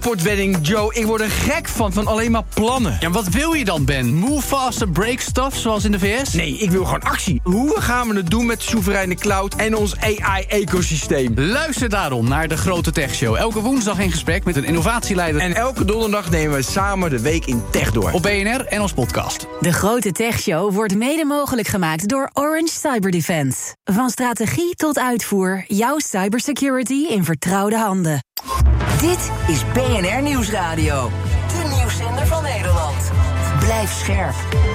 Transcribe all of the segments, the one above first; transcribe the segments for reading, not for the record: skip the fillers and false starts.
Sportwedding, Joe, ik word er gek van alleen maar plannen. Ja, wat wil je dan, Ben? Move faster, break stuff, zoals in de VS? Nee, ik wil gewoon actie. Hoe gaan we het doen met de soevereine cloud en ons AI-ecosysteem? Luister daarom naar de Grote Tech Show. Elke woensdag in gesprek met een innovatieleider. En elke donderdag nemen we samen de week in tech door. Op BNR en als podcast. De Grote Tech Show wordt mede mogelijk gemaakt door Orange Cyber Defense. Van strategie tot uitvoer, jouw cybersecurity in vertrouwde handen. Dit is BNR Nieuwsradio. De nieuwszender van Nederland. Blijf scherp.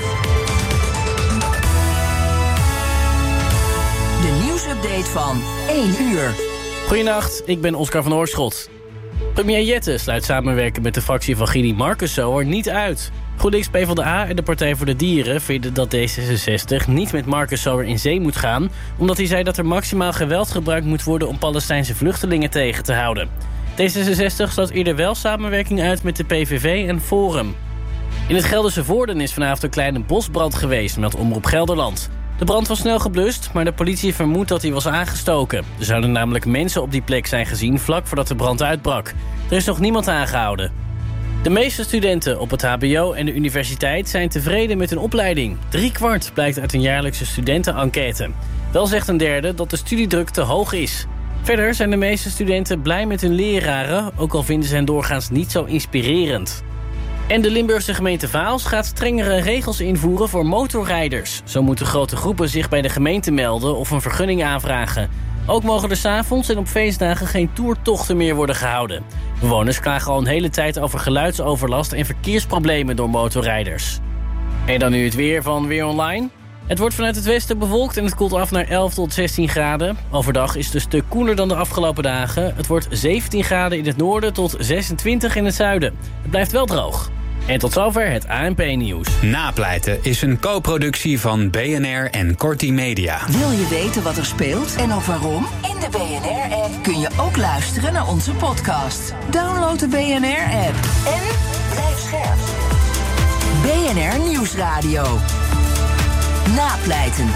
De nieuwsupdate van 1 uur. Goedenacht, ik ben Oscar van Oorschot. Premier Jette sluit samenwerken met de fractie van Gini Marcussoer niet uit. GroenLinks, PvdA en de Partij voor de Dieren vinden dat D66 niet met Marcussoer in zee moet gaan, omdat hij zei dat er maximaal geweld gebruikt moet worden om Palestijnse vluchtelingen tegen te houden. D66 sloot eerder wel samenwerking uit met de PVV en Forum. In het Gelderse Voorden is vanavond een kleine bosbrand geweest, meldt Omroep Gelderland. De brand was snel geblust, maar de politie vermoedt dat hij was aangestoken. Er zouden namelijk mensen op die plek zijn gezien vlak voordat de brand uitbrak. Er is nog niemand aangehouden. De meeste studenten op het hbo en de universiteit zijn tevreden met hun opleiding. 3/4 blijkt uit een jaarlijkse studentenenquête. Wel zegt een derde dat de studiedruk te hoog is. Verder zijn de meeste studenten blij met hun leraren, ook al vinden ze hen doorgaans niet zo inspirerend. En de Limburgse gemeente Vaals gaat strengere regels invoeren voor motorrijders. Zo moeten grote groepen zich bij de gemeente melden of een vergunning aanvragen. Ook mogen er 's avonds en op feestdagen geen toertochten meer worden gehouden. Bewoners klagen al een hele tijd over geluidsoverlast en verkeersproblemen door motorrijders. En dan nu het weer van Weer Online. Het wordt vanuit het westen bewolkt en het koelt af naar 11 tot 16 graden. Overdag is het een stuk koeler dan de afgelopen dagen. Het wordt 17 graden in het noorden tot 26 in het zuiden. Het blijft wel droog. En tot zover het ANP-nieuws. Napleiten is een co-productie van BNR en Corti Media. Wil je weten wat er speelt en ook waarom? In de BNR-app kun je ook luisteren naar onze podcast. Download de BNR-app en blijf scherp. BNR Nieuwsradio. Napleiten.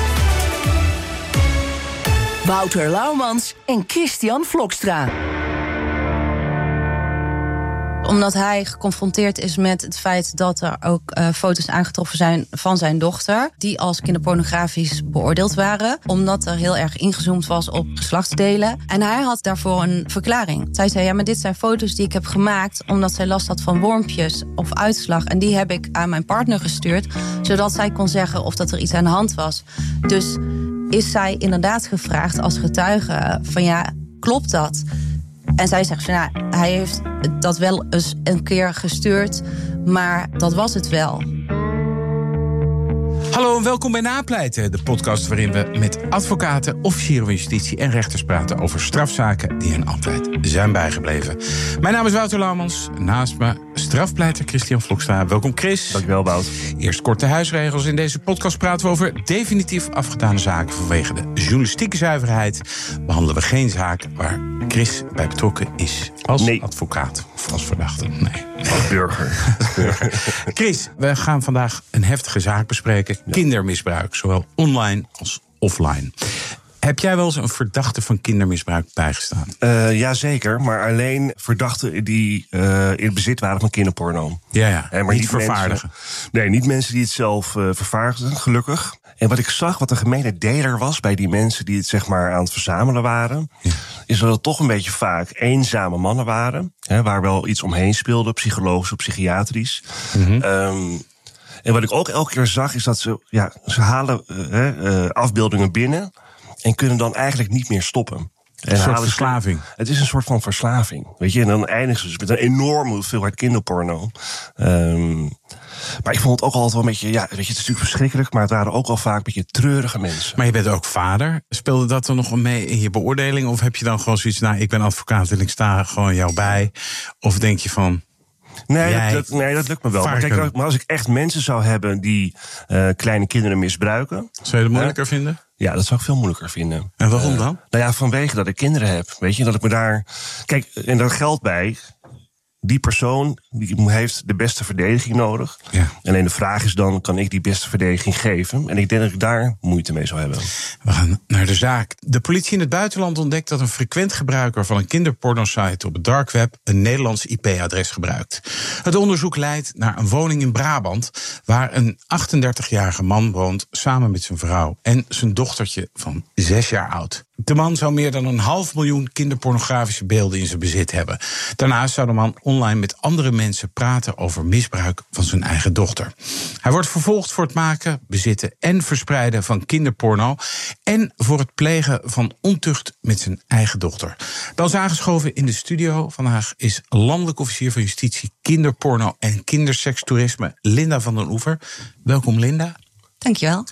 Wouter Laumans en Christian Vlokstra. Omdat hij geconfronteerd is met het feit dat er ook foto's aangetroffen zijn van zijn dochter, die als kinderpornografisch beoordeeld waren, omdat er heel erg ingezoomd was op geslachtsdelen. En hij had daarvoor een verklaring. Zij zei, ja, maar dit zijn foto's die ik heb gemaakt omdat zij last had van wormpjes of uitslag. En die heb ik aan mijn partner gestuurd, zodat zij kon zeggen of dat er iets aan de hand was. Dus is zij inderdaad gevraagd als getuige van ja, klopt dat? En zij zegt, nou, hij heeft dat wel eens een keer gestuurd, maar dat was het wel. Hallo en welkom bij Napleiten, de podcast waarin we met advocaten, officieren van justitie en rechters praten over strafzaken die hen altijd zijn bijgebleven. Mijn naam is Wouter Laumans, naast me strafpleiter Christian Vlokstra. Welkom Chris. Dankjewel Wout. Eerst korte huisregels. In deze podcast praten we over definitief afgedane zaken vanwege de journalistieke zuiverheid. Behandelen we geen zaak waar Chris bij betrokken is als advocaat of als verdachte. Nee. Als burger. Chris, we gaan vandaag een heftige zaak bespreken. Ja. Kindermisbruik, zowel online als offline. Heb jij wel eens een verdachte van kindermisbruik bijgestaan? Jazeker, maar alleen verdachten die in bezit waren van kinderporno. Ja, maar niet vervaardigen. Niet mensen die het zelf vervaardigden, gelukkig. En wat ik zag, wat de gemene deler was bij die mensen die het zeg maar aan het verzamelen waren, is dat het toch een beetje vaak eenzame mannen waren, waar wel iets omheen speelde, psychologisch of psychiatrisch. Mm-hmm. En wat ik ook elke keer zag, is dat ze halen afbeeldingen binnen en kunnen dan eigenlijk niet meer stoppen. Een soort verslaving. Het is een soort van verslaving. Weet je, en dan eindigen ze dus met een enorme hoeveelheid kinderporno. Maar ik vond het ook altijd wel een beetje, weet je, het is natuurlijk verschrikkelijk, maar het waren ook al vaak een beetje treurige mensen. Maar je bent ook vader. Speelde dat dan nog mee in je beoordeling? Of heb je dan gewoon zoiets, ik ben advocaat en ik sta gewoon jou bij? Of denk je van, Nee, dat lukt me wel. Maar als ik echt mensen zou hebben die kleine kinderen misbruiken, zou je het moeilijker vinden? Ja, dat zou ik veel moeilijker vinden. En waarom dan? Vanwege dat ik kinderen heb. Weet je, dat ik me daar. Kijk, en daar geldt bij die persoon die heeft de beste verdediging nodig. Ja. Alleen de vraag is dan, kan ik die beste verdediging geven? En ik denk dat ik daar moeite mee zou hebben. We gaan naar de zaak. De politie in het buitenland ontdekt dat een frequent gebruiker van een kinderpornosite op het dark web een Nederlands IP-adres gebruikt. Het onderzoek leidt naar een woning in Brabant waar een 38-jarige man woont samen met zijn vrouw en zijn dochtertje van 6 jaar oud. De man zou meer dan 500.000 kinderpornografische beelden in zijn bezit hebben. Daarnaast zou de man online met andere mensen praten over misbruik van zijn eigen dochter. Hij wordt vervolgd voor het maken, bezitten en verspreiden van kinderporno en voor het plegen van ontucht met zijn eigen dochter. Bij ons aangeschoven in de studio vandaag is landelijk officier van justitie, kinderporno en kindersekstoerisme Linda van den Oever. Welkom, Linda. Dankjewel.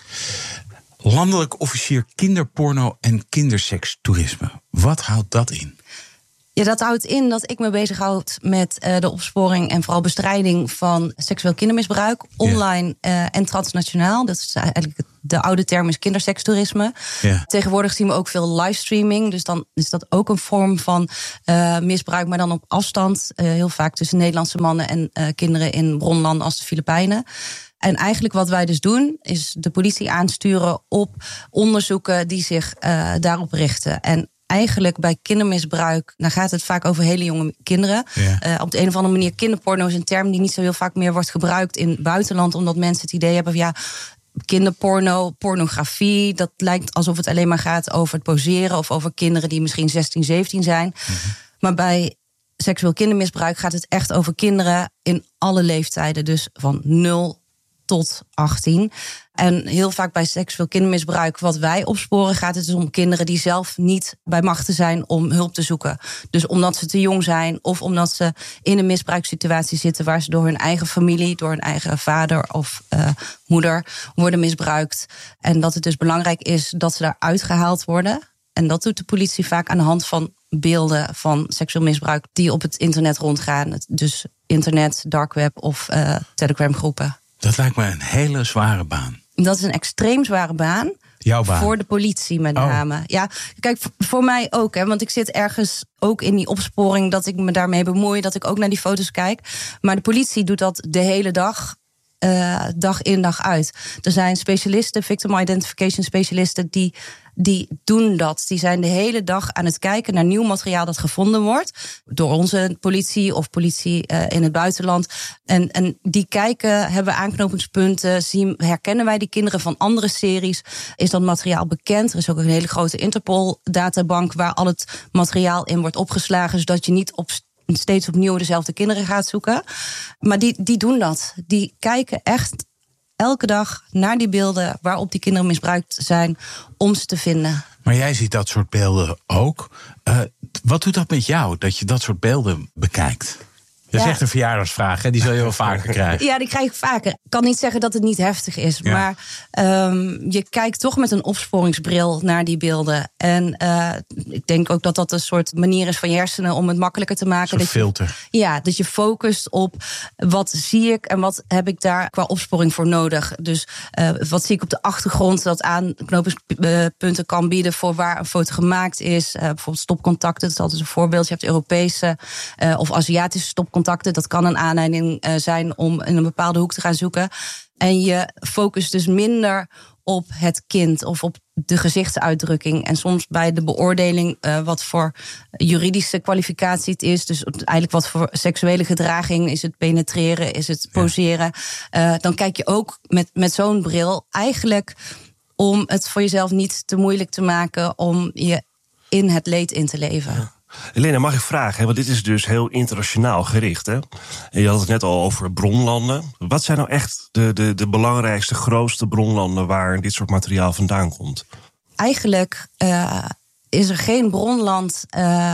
Landelijk officier kinderporno en kindersekstoerisme. Wat houdt dat in? Ja, dat houdt in dat ik me bezighoud met de opsporing en vooral bestrijding van seksueel kindermisbruik. Online en transnationaal. Dat is eigenlijk de oude term is kindersekstoerisme. Ja. Tegenwoordig zien we ook veel livestreaming. Dus dan is dat ook een vorm van misbruik, maar dan op afstand. Heel vaak tussen Nederlandse mannen en kinderen in bronlanden als de Filipijnen. En eigenlijk wat wij dus doen, is de politie aansturen op onderzoeken die zich daarop richten. En eigenlijk bij kindermisbruik, dan gaat het vaak over hele jonge kinderen. Ja. Op de een of andere manier, kinderporno is een term die niet zo heel vaak meer wordt gebruikt in het buitenland, omdat mensen het idee hebben van ja, kinderporno, pornografie, dat lijkt alsof het alleen maar gaat over het poseren of over kinderen die misschien 16, 17 zijn. Mm-hmm. Maar bij seksueel kindermisbruik gaat het echt over kinderen in alle leeftijden, dus van 0 tot 18. En heel vaak bij seksueel kindermisbruik, wat wij opsporen, gaat het dus om kinderen die zelf niet bij machten zijn om hulp te zoeken. Dus omdat ze te jong zijn of omdat ze in een misbruikssituatie zitten waar ze door hun eigen familie, door hun eigen vader of moeder worden misbruikt. En dat het dus belangrijk is dat ze daaruit gehaald worden. En dat doet de politie vaak aan de hand van beelden van seksueel misbruik die op het internet rondgaan. Dus internet, dark web of Telegram groepen. Dat lijkt me een hele zware baan. Dat is een extreem zware baan. Jouw baan? Voor de politie met name. Ja, kijk, voor mij ook. Hè, want ik zit ergens ook in die opsporing dat ik me daarmee bemoei. Dat ik ook naar die foto's kijk. Maar de politie doet dat de hele dag. Dag in, dag uit. Er zijn specialisten, victim identification specialisten, die doen dat. Die zijn de hele dag aan het kijken naar nieuw materiaal dat gevonden wordt. Door onze politie of politie in het buitenland. En die kijken, hebben aanknopingspunten. Herkennen wij die kinderen van andere series? Is dat materiaal bekend? Er is ook een hele grote Interpol-databank waar al het materiaal in wordt opgeslagen, zodat je niet steeds opnieuw dezelfde kinderen gaat zoeken. Maar die doen dat. Die kijken echt elke dag naar die beelden waarop die kinderen misbruikt zijn om ze te vinden. Maar jij ziet dat soort beelden ook. Wat doet dat met jou, dat je dat soort beelden bekijkt? Dat is echt een verjaardagsvraag, hè? Die zul je wel vaker krijgen. Ja, die krijg ik vaker. Ik kan niet zeggen dat het niet heftig is. Ja. Maar je kijkt toch met een opsporingsbril naar die beelden. En ik denk ook dat dat een soort manier is van je hersenen om het makkelijker te maken. Een filter. Dat je focust op wat zie ik en wat heb ik daar qua opsporing voor nodig. Dus wat zie ik op de achtergrond dat aanknopingspunten kan bieden voor waar een foto gemaakt is. Bijvoorbeeld stopcontacten, dat is altijd een voorbeeld. Je hebt Europese of Aziatische stopcontacten. Dat kan een aanleiding zijn om in een bepaalde hoek te gaan zoeken. En je focust dus minder op het kind of op de gezichtsuitdrukking. En soms bij de beoordeling wat voor juridische kwalificatie het is. Dus eigenlijk wat voor seksuele gedraging. Is het penetreren, is het poseren. Dan kijk je ook met zo'n bril eigenlijk om het voor jezelf niet te moeilijk te maken om je in het leed in te leven. Ja. Helena, mag ik vragen, want dit is dus heel internationaal gericht, hè? En je had het net al over bronlanden. Wat zijn nou echt de belangrijkste, grootste bronlanden waar dit soort materiaal vandaan komt? Eigenlijk is er geen bronland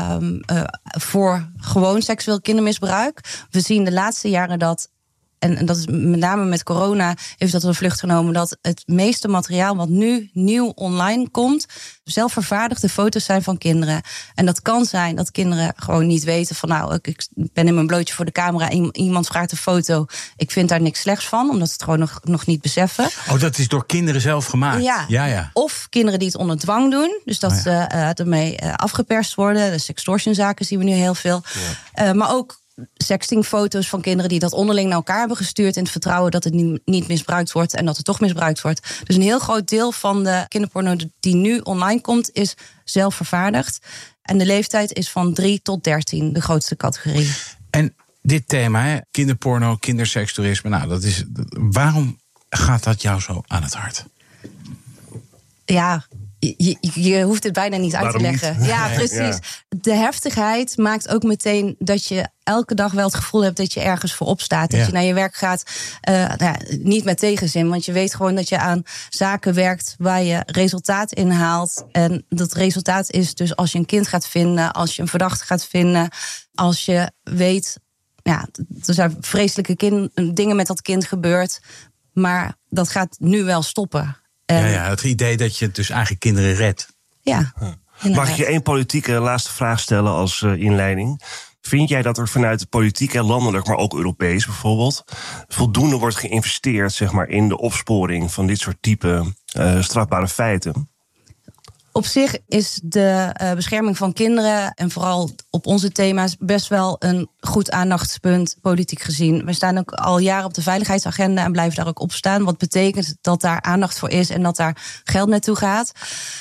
voor gewoon seksueel kindermisbruik. We zien de laatste jaren dat, en dat is met name met corona, heeft dat een vlucht genomen, dat het meeste materiaal wat nu nieuw online komt, zelfvervaardigde foto's zijn van kinderen. En dat kan zijn dat kinderen gewoon niet weten van nou, ik ben in mijn blootje voor de camera, iemand vraagt een foto, ik vind daar niks slechts van, omdat ze het gewoon nog niet beseffen. Oh, dat is door kinderen zelf gemaakt? Ja. Of kinderen die het onder dwang doen, dus dat ze ermee afgeperst worden. De sextortionzaken zien we nu heel veel. Ja. Maar ook sextingfoto's van kinderen die dat onderling naar elkaar hebben gestuurd in het vertrouwen dat het niet misbruikt wordt en dat het toch misbruikt wordt. Dus een heel groot deel van de kinderporno die nu online komt is zelf vervaardigd. En de leeftijd is van 3 tot 13, de grootste categorie. En dit thema, hè, kinderporno, kindersekstoerisme, waarom gaat dat jou zo aan het hart? Ja, je hoeft het bijna niet uit te leggen. Niet? Ja, precies. Ja. De heftigheid maakt ook meteen dat je elke dag wel het gevoel hebt dat je ergens voor opstaat. Dat je naar je werk gaat, niet met tegenzin. Want je weet gewoon dat je aan zaken werkt waar je resultaat in haalt. En dat resultaat is dus als je een kind gaat vinden, als je een verdachte gaat vinden, als je weet, er zijn vreselijke dingen met dat kind gebeurd. Maar dat gaat nu wel stoppen. Het idee dat je dus eigenlijk kinderen redt. Ja. Mag ik je één politieke laatste vraag stellen als inleiding? Vind jij dat er vanuit de politiek en landelijk, maar ook Europees bijvoorbeeld, voldoende wordt geïnvesteerd, zeg maar, in de opsporing van dit soort type strafbare feiten? Op zich is de bescherming van kinderen en vooral op onze thema's best wel een goed aandachtspunt politiek gezien. We staan ook al jaren op de veiligheidsagenda en blijven daar ook op staan. Wat betekent dat daar aandacht voor is en dat daar geld naartoe gaat.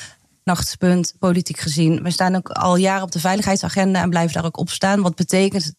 Aandachtspunt politiek gezien. We staan ook al jaren op de veiligheidsagenda en blijven daar ook op staan. Wat betekent